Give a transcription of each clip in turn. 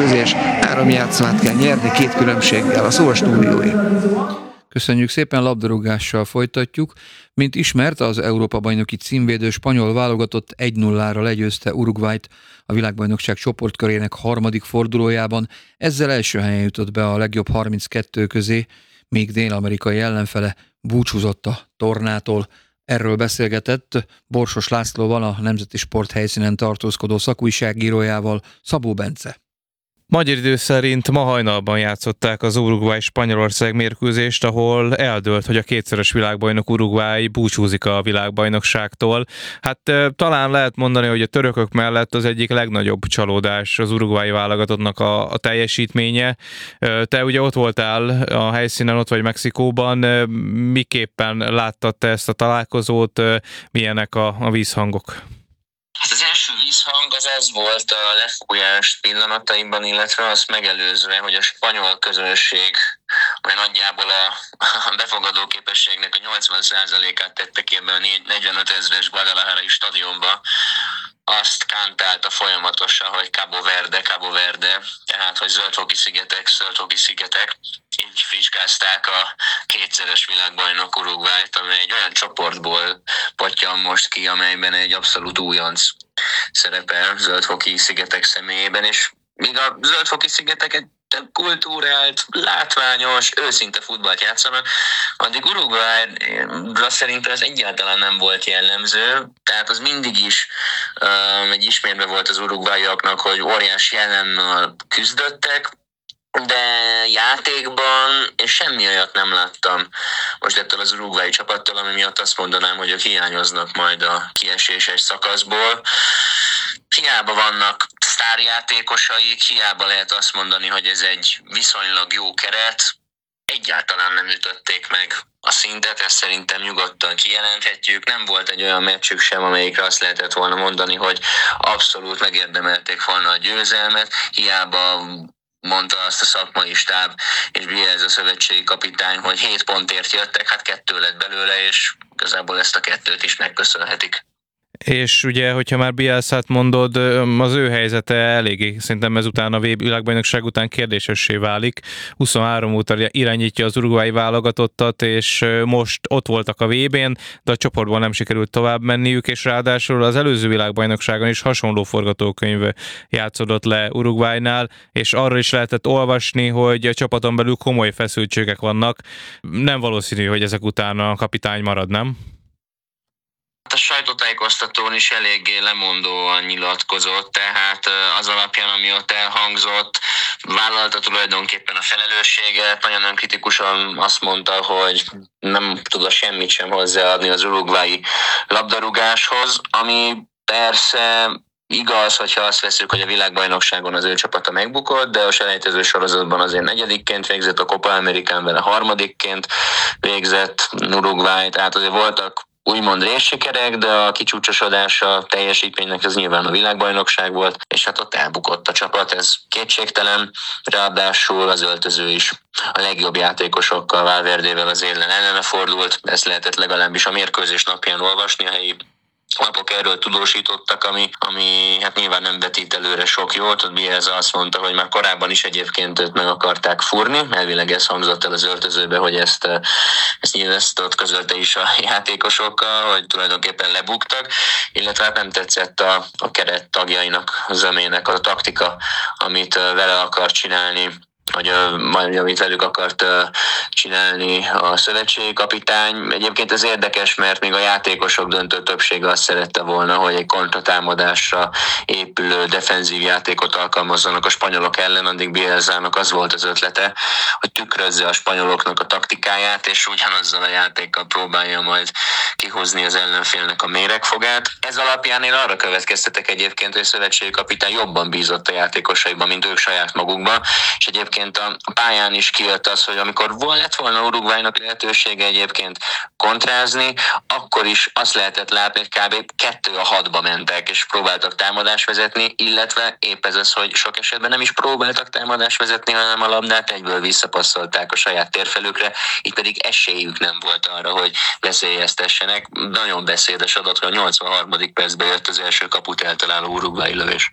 mérkőzés, 3 játszmát kell nyerni 2 különbséggel. A szó a stúdiói. Köszönjük szépen, labdarúgással folytatjuk. Mint ismert, az Európa-bajnoki címvédő spanyol válogatott 1-0-ra legyőzte Uruguayt a világbajnokság csoportkörének harmadik fordulójában, ezzel első helyen jutott be a legjobb 32 közé, míg dél-amerikai ellenfele búcsúzott a tornától. Erről beszélgetett Borsos Lászlóval, a Nemzeti Sport helyszínen tartózkodó szakújságírójával, Szabó Bence. Magyar idő szerint ma hajnalban játszották az Uruguay-Spanyolország mérkőzést, ahol eldőlt, hogy a kétszeres világbajnok Uruguay búcsúzik a világbajnokságtól. Hát talán lehet mondani, hogy a törökök mellett az egyik legnagyobb csalódás az uruguayi válogatottnak a teljesítménye. Te ugye ott voltál a helyszínen, ott vagy Mexikóban. Miképpen láttad te ezt a találkozót? Milyenek a vízhangok? Hát az első vízhang az volt a lefújás pillanataiban, illetve azt megelőzve, hogy a spanyol közönség olyan nagyjából a befogadó képességnek a 80%-át tette ki ebben a 45 000-es Guadalajara stadionba. Azt kántálta folyamatosan, hogy Cabo Verde, tehát hogy zöldfoki szigetek, így fricskázták a kétszeres világbajnok Uruguayt, amely egy olyan csoportból pottyan most ki, amelyben egy abszolút újonc szerepel zöldfoki szigetek személyében, és míg a zöldfoki szigetek egy kultúrált, látványos, őszinte futballt játszanak, addig Uruguayra szerintem ez egyáltalán nem volt jellemző, tehát az mindig is egy ismérve volt az uruguayiaknak, hogy óriási ellennel küzdöttek, de játékban én semmi olyat nem láttam most ettől az uruguayi csapattól, ami miatt azt mondanám, hogy ők hiányoznak majd a kieséses szakaszból. Hiába vannak sztárjátékosaik, hiába lehet azt mondani, hogy ez egy viszonylag jó keret, egyáltalán nem ütötték meg a szintet, ezt szerintem nyugodtan kijelenthetjük. Nem volt egy olyan meccsük sem, amelyikre azt lehetett volna mondani, hogy abszolút megérdemelték volna a győzelmet, hiába mondta azt a szakmai stáb és Bielsa szövetségi kapitány, hogy 7 pontért jöttek, hát 2 lett belőle, és igazából ezt a 2 is megköszönhetik. És ugye, hogyha már Bielsát mondod, az ő helyzete eléggé szerintem ezután a világbajnokság után kérdésessé válik. 23 óta irányítja az uruguayi válogatottat, és most ott voltak a VB-n, de a csoportban nem sikerült tovább menniük, és ráadásul az előző világbajnokságon is hasonló forgatókönyv játszódott le Uruguaynál, és arra is lehetett olvasni, hogy a csapaton belül komoly feszültségek vannak. Nem valószínű, hogy ezek után a kapitány marad, nem? A sajtótájékoztatón is eléggé lemondóan nyilatkozott, tehát az alapján, ami ott elhangzott, vállalta tulajdonképpen a felelősséget, nagyon önkritikusan azt mondta, hogy nem tud semmit sem hozzáadni az uruguayi labdarúgáshoz, ami persze igaz, hogyha azt veszük, hogy a világbajnokságon az ő csapata megbukott, de a selejtező sorozatban azért 4. végzett, a Copa Americán vele 3. végzett Uruguay, tehát azért voltak úgymond részsikerek, de a kicsúcsosodása a teljesítménynek ez nyilván a világbajnokság volt, és hát ott elbukott a csapat, ez kétségtelen, ráadásul az öltöző is a legjobb játékosokkal, Valverdével az ellene fordult, ezt lehetett legalábbis a mérkőzés napján olvasni, a helyi lapok erről tudósítottak, ami hát nyilván nem vetít előre sok jót. Ott Bielsa azt mondta, hogy már korábban is egyébként őt meg akarták fúrni, elvileg ez hangzott el az öltözőbe, hogy ezt ott közölte is a játékosokkal, hogy tulajdonképpen lebuktak, illetve hát nem tetszett a keret tagjainak, zömének a taktika, amit vele akar csinálni, vagy amit velük akart csinálni a szövetségi kapitány. Egyébként ez érdekes, mert még a játékosok döntő többsége azt szerette volna, hogy egy kontratámadásra épülő defenzív játékot alkalmazzanak a spanyolok ellen, addig Bielsának az volt az ötlete, hogy tükrözze a spanyoloknak a taktikáját, és ugyanazzal a játékkal próbálja majd kihozni az ellenfélnek a méregfogát. Ez alapján én arra következtetek egyébként, hogy a szövetségi kapitány jobban bízott a játékosaiban, mint ők saját magukban, és egyébként a pályán is kijött az, hogy amikor lett volna Uruguaynak lehetősége egyébként kontrázni, akkor is azt lehetett látni, hogy kb. 2-6-ba mentek, és próbáltak támadást vezetni, illetve épp ez az, hogy sok esetben nem is próbáltak támadást vezetni, hanem a labdát egyből visszapasszolták a saját térfelükre, így pedig esélyük nem volt arra, hogy veszélyeztessenek. Nagyon beszédes adat, hogy a 83. percben jött az első kaput eltaláló uruguayi lövés.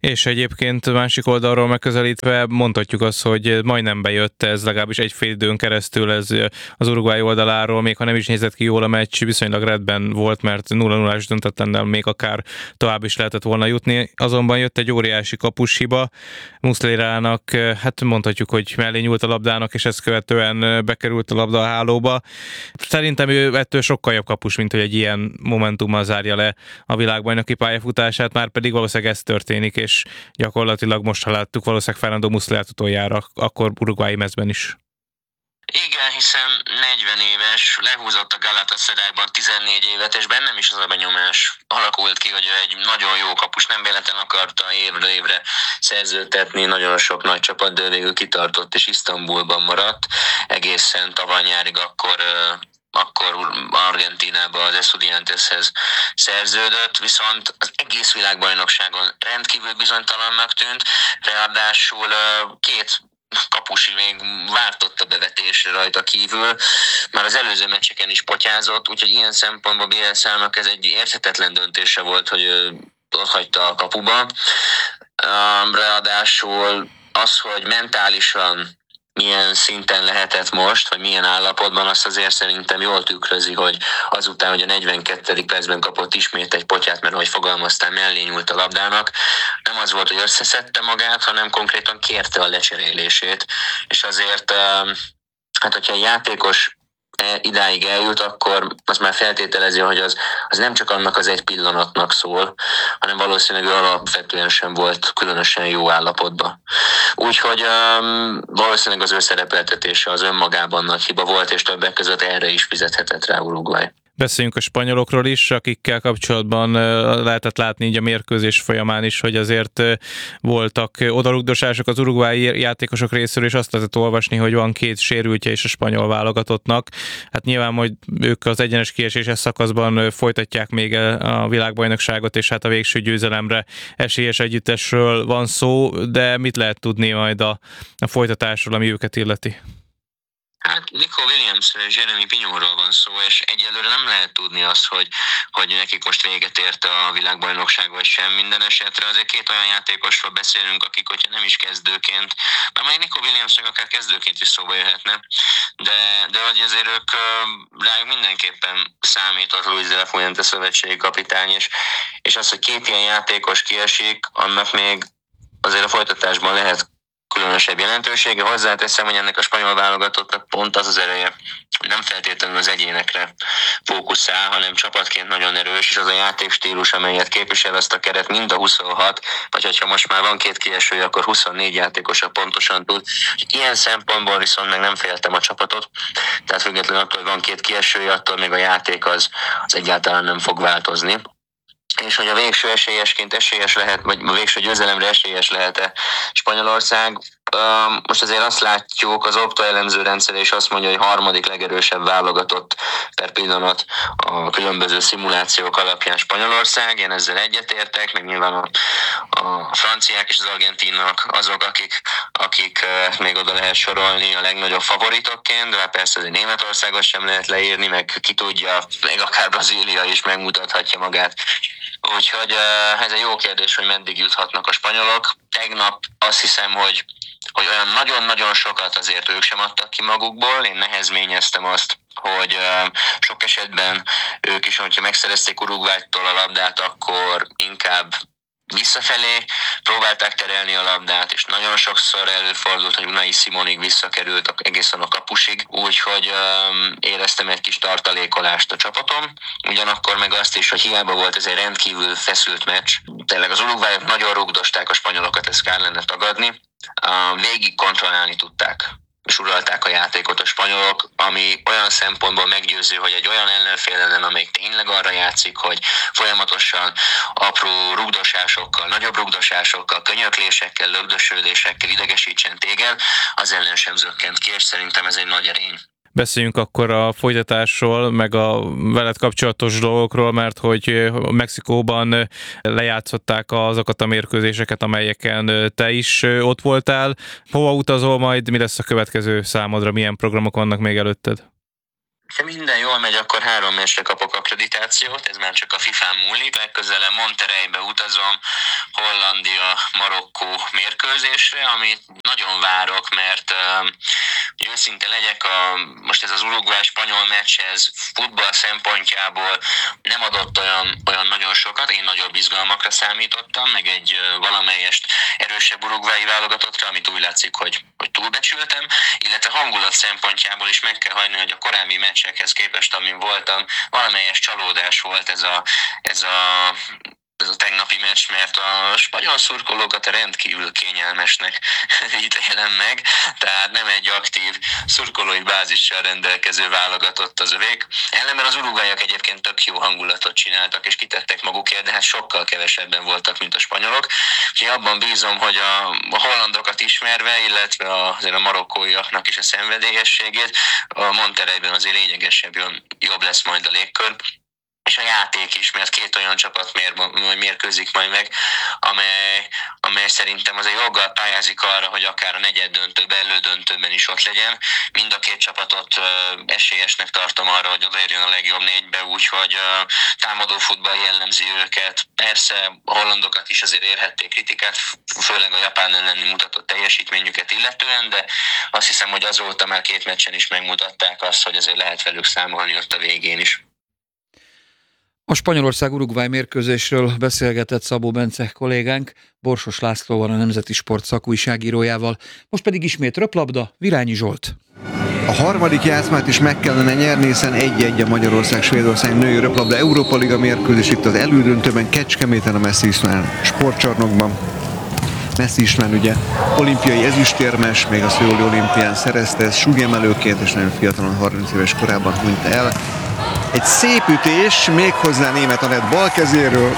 És egyébként másik oldalról megközelítve mondhatjuk azt, hogy majdnem bejött ez, legalábbis egy fél időn keresztül ez az Uruguay oldaláról, még ha nem is nézett ki jól a meccs, viszonylag rendben volt, mert 0-0-ás döntetlennel még akár tovább is lehetett volna jutni. Azonban jött egy óriási kapushiba, Muslerának, hát mondhatjuk, hogy mellé nyúlt a labdának, és ezt követően bekerült a labda a hálóba. Szerintem ő ettől sokkal jobb kapus, mint hogy egy ilyen momentummal zárja le a világbajnoki pályafutását, már pedig valószínűleg ez történik, és gyakorlatilag most láttuk valószínűleg Fernando Muslerát utoljára, akkor uruguayi mezben is. Igen, hiszen 40 éves, lehúzott a Galatasarayban 14 évet, és bennem is az a benyomás alakult ki, hogy ő egy nagyon jó kapus, nem véletlen akarta évről évre szerződtetni, nagyon sok nagy csapat, de végül kitartott, és Isztambulban maradt egészen tavaly nyárig, akkor Argentínába az Estudianteshez szerződött, viszont az egész világbajnokságon rendkívül bizonytalannak tűnt, ráadásul két kapusi még vártott a bevetésre rajta kívül, már az előző meccseken is potyázott, úgyhogy ilyen szempontból Bielsának ez egy érthetetlen döntése volt, hogy ott hagyta a kapuba. Ráadásul az, hogy mentálisan milyen szinten lehetett most, vagy milyen állapotban, azt azért szerintem jól tükrözi, hogy azután, hogy a 42. percben kapott ismét egy potyát, mert ahogy fogalmaztál, mellé nyúlt a labdának, nem az volt, hogy összeszedte magát, hanem konkrétan kérte a lecserélését, és azért, hát hogyha egy játékos idáig eljut, akkor az már feltételezi, hogy az nem csak annak az egy pillanatnak szól, hanem valószínűleg ő alapvetően sem volt különösen jó állapotban. Úgyhogy valószínűleg az ő szerepeltetése az önmagában nagy hiba volt, és többek között erre is fizethetett rá Uruguay. Beszéljünk a spanyolokról is, akikkel kapcsolatban lehetett látni így a mérkőzés folyamán is, hogy azért voltak odarugdosások az uruguayi játékosok részéről, és azt lehetett olvasni, hogy van két sérültje is a spanyol válogatottnak. Hát nyilván, hogy ők az egyenes kieséses szakaszban folytatják még a világbajnokságot, és hát a végső győzelemre esélyes együttesről van szó, de mit lehet tudni majd a folytatásról, ami őket illeti? Hát Nico Williams és Jeremy Pignonról van szó, és egyelőre nem lehet tudni azt, hogy nekik most véget ért a világbajnokság vagy sem. Minden esetre azért két olyan játékosról beszélünk, akik, hogyha nem is kezdőként, már még Nico Williams akár kezdőként is szóba jöhetne, de hogy azért ők rájuk mindenképpen számított Luis de la Fuente szövetségi kapitány, és az, hogy két ilyen játékos kiesik, annak még azért a folytatásban lehet különösebb jelentősége. Hozzáteszem, hogy ennek a spanyol válogatottnak pont az ereje, hogy nem feltétlenül az egyénekre fókuszál, hanem csapatként nagyon erős, és az a játékstílus, amelyet képvisel azt a keret, mind a 26, vagy hogyha most már van két kiesője, akkor 24 játékosa pontosan tud. Ilyen szempontból viszont meg nem féltem a csapatot, tehát függetlenül attól, hogy van két kiesője, attól még a játék az egyáltalán nem fog változni. És hogy a végső esélyesként esélyes lehet, vagy a végső győzelemre esélyes lehet-e Spanyolország. Most azért azt látjuk, az Opta elemző rendszer és azt mondja, hogy harmadik legerősebb válogatott per pillanat a különböző szimulációk alapján Spanyolország. Én ezzel egyetértek, meg nyilván a franciák és az argentinok azok, akik még oda lehet sorolni a legnagyobb favoritokként, de persze azért Németországot sem lehet leírni, meg ki tudja, még akár Brazília is megmutathatja magát. Úgyhogy ez egy jó kérdés, hogy meddig juthatnak a spanyolok. Tegnap azt hiszem, hogy olyan nagyon-nagyon sokat azért ők sem adtak ki magukból. Én nehezményeztem azt, hogy sok esetben ők is, hogyha megszerezték Uruguaytól a labdát, akkor inkább visszafelé próbálták terelni a labdát, és nagyon sokszor előfordult, hogy Unai Simonig visszakerült egészen a kapusig, úgyhogy éreztem egy kis tartalékolást a csapatom. Ugyanakkor meg azt is, hogy hiába volt ez egy rendkívül feszült meccs, tényleg az uruguayok nagyon rugdosták a spanyolokat, ezt kár lenne tagadni, végig kontrollálni tudták és uralták a játékot a spanyolok, ami olyan szempontból meggyőző, hogy egy olyan ellenfél ellen, amelyik tényleg arra játszik, hogy folyamatosan apró rugdosásokkal, nagyobb rugdosásokkal, könyöklésekkel, lögdösödésekkel idegesítsen téged, az ellen sem zökkent ki, és szerintem ez egy nagy erény. Beszéljünk akkor a folytatásról, meg a veled kapcsolatos dolgokról, mert hogy Mexikóban lejátszották azokat a mérkőzéseket, amelyeken te is ott voltál. Hova utazol majd, mi lesz a következő számodra, milyen programok vannak még előtted? Ha minden jól megy, akkor 3 meccsre kapok akkreditációt, ez már csak a FIFA-n múlik. Legközelebb Monterreybe utazom, Hollandia, Marokkó mérkőzésre, amit nagyon várok, mert hogy őszinte legyek, most ez az Uruguay-spanyol meccs, ez futball szempontjából nem adott olyan nagyon sokat, én nagyobb izgalmakra számítottam, meg egy valamelyest erősebb uruguayi válogatottra, amit úgy látszik, hogy túlbecsültem, illetve hangulat szempontjából is meg kell hagyni, hogy a korábbi meccsekhez képest, amin voltam, valamelyes csalódás volt ez a tegnapi meccs, mert a spanyol szurkolókat rendkívül kényelmesnek ítélem meg, tehát nem egy aktív szurkolói bázissal rendelkező válogatott az övék. Ellenben az uruguayak egyébként tök jó hangulatot csináltak, és kitettek magukért, de hát sokkal kevesebben voltak, mint a spanyolok. Úgyhogy abban bízom, hogy a hollandokat ismerve, illetve azért a marokkóiaknak is a szenvedélyességét, a Monterreyben azért lényegesebb, jobb lesz majd a légkör. És a játék is, mert 2 olyan csapat mérkőzik majd meg, amely szerintem azért joggal pályázik arra, hogy akár a negyeddöntőben, elődöntőben is ott legyen. Mind a 2 csapatot esélyesnek tartom arra, hogy odaérjön a legjobb 4-be, úgyhogy támadó futball jellemzi őket. Persze a hollandokat is azért érhették kritikát, főleg a Japán elleni mutatott teljesítményüket illetően, de azt hiszem, hogy azóta már 2 meccsen is megmutatták azt, hogy azért lehet velük számolni ott a végén is. A Spanyolország-Uruguay mérkőzésről beszélgetett Szabó Bence kollégánk, Borsos Lászlóval, a Nemzeti Sport szakújságírójával. Most pedig ismét röplabda, Virányi Zsolt. A harmadik játszmát is meg kellene nyerni, hiszen 1-1 a Magyarország-Svédország női röplabda Európa Liga mérkőzés itt az elődöntőben Kecskeméten a Messzi István sportcsarnokban. Messzi István ugye olimpiai ezüstérmes, még a Szöuli olimpián szerezte, ez súlyemelőként, és nagyon fiatalon, 30 éves korában hunyt el. Egy szép ütés, méghozzá Németh Anett bal kezéről,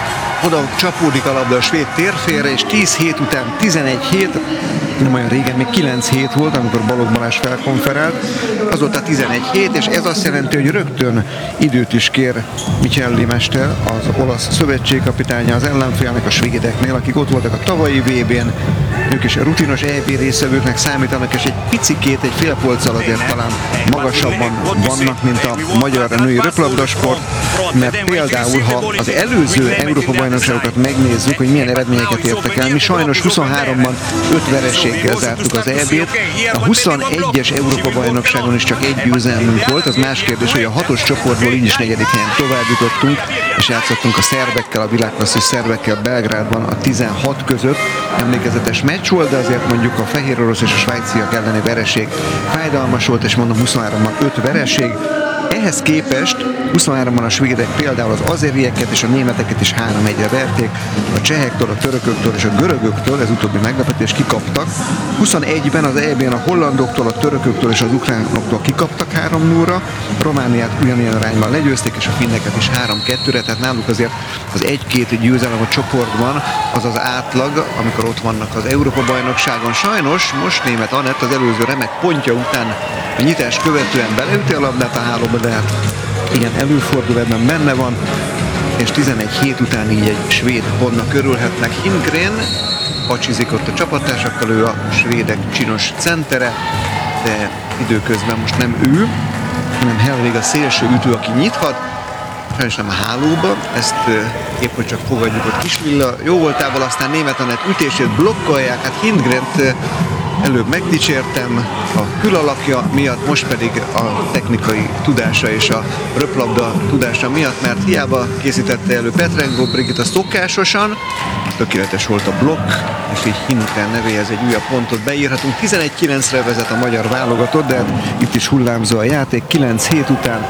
oda csapódik a labda a svéd térfélre, és 10 hét után 11 hét, nem olyan régen, még 9 hét volt, amikor Balogh Balázs felkonferált, azóta 11 hét, és ez azt jelenti, hogy rögtön időt is kér Michelli mester, az olasz szövetségkapitánya az ellenfélnek, a svédeknél, akik ott voltak a tavalyi VB-n, ők is rutinos EB résztvevőknek számítanak, és egy picikét, egy fél polccal azért talán magasabban vannak, mint a magyar női röplabdasport, mert például, ha az előző Európa-bajnokságokat megnézzük, hogy milyen eredményeket értek el, mi sajnos 23-ban 5 vereséggel zártuk az EB-t, a 21-es Európa-bajnokságon is csak 1 győzelmünk volt, az más kérdés, hogy a 6-os csoportból így is 4. helyen tovább jutottunk, és játszottunk a szerbekkel, a világklasszis szerbekkel Belgrádban a 16 között, emlékezetes meccs volt, de azért mondjuk a fehér orosz és a svájciak elleni vereség fájdalmas volt, és mondom 23-ban 5 vereség. Ehhez képest 23-ban a svédek például az azerieket és a németeket is 3-1-re verték, a csehektől, a törököktől és a görögöktől, ez utóbbi meglepetés, kikaptak. 21-ben az EB-n a hollandoktól, a törököktől és az ukránoktól kikaptak 3-0-ra, Romániát ugyanilyen arányban legyőzték, és a finneket is 3-2-re, tehát náluk azért az 1-2 győzelem a csoportban az az átlag, amikor ott vannak az Európa-bajnokságon. Sajnos most Németh Anett az előző remek pontja után a nyitás követően beleüti a labdát a hálóba, de hát igen, előfordul, ebben benne van, és 11 hét után így egy svéd pontnak örülhetnek. Hindgren pacsizik ott a csapattársakkal, ő a svédek csinos centere, de időközben most nem ő, hanem Helvég a szélső ütő, aki nyithat, sajnos nem a hálóba, ezt épp hogy csak fogadjuk ott Kisvilla jó voltából, aztán Németh Anett ütését blokkolják, hát Hindgrent előbb megdicsértem a külalakja miatt, most pedig a technikai tudása és a röplabda tudása miatt, mert hiába készítette elő Petrenko Brigitta szokásosan, tökéletes volt a blokk, és így Hindgren nevéhez egy újabb pontot beírhatunk. 11-9-re vezet a magyar válogatott, de hát itt is hullámzó a játék, 9 hét után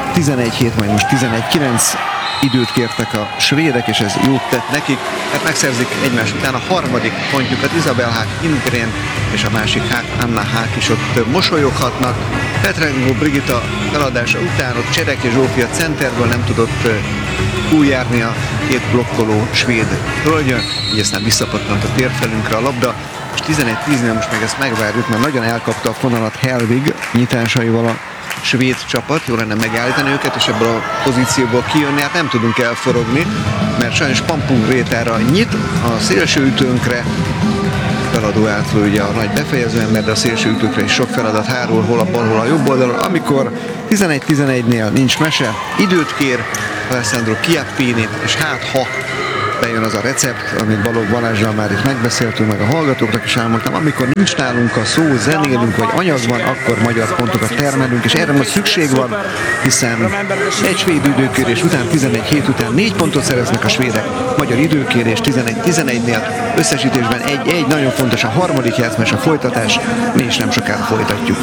11 hét, majd most 11-9 időt kértek a svédek, és ez jót tett nekik. Hát megszerzik egymás után a harmadik pontjukat, Isabel Haak, Hindgren és a másik Haak, Anna Haak is ott mosolyoghatnak. Petrenko Brigitta feladása után ott Csereki Zsófia centerből nem tudott túljárni a 2 blokkoló svéd hölgy, így aztán visszapattant a térfelünkre a labda, és 11-10-nél most meg ezt megvárjuk, mert nagyon elkapta a fonalat Helvig nyitásaival a svéd csapat, jó lenne megállítani őket, és ebből a pozícióból kijönni, hát nem tudunk elforogni, mert sajnos Pampung Rétára nyit, a szélső ütőnkre felad támadó átló, ugye a nagy befejező ember, de a szélső ütőkre is sok feladat hárul, hol a bal, hol a jobb oldalon. Amikor 11-11-nél nincs mese, időt kér Alessandro Chiappini, és hát ha bejön az a recept, amit Balogh Balázsral már itt megbeszéltünk, meg a hallgatóknak is elmondtam, amikor nincs nálunk a szó, zenélünk, vagy anyagban, akkor magyar pontokat termelünk, és erre most szükség van, hiszen egy svéd időkérés után, 11 hét után 4 pontot szereznek a svédek, magyar időkérés 11-11-nél, összesítésben 1-1, nagyon fontos a harmadik játszma és a folytatás, mi is nem sokára folytatjuk.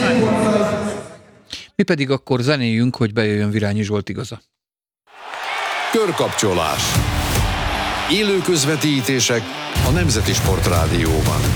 Mi pedig akkor zenéljünk, hogy bejöjjön Virányi Zsolt igaza. Körkapcsolás. Élő közvetítések a Nemzeti Sportrádióban.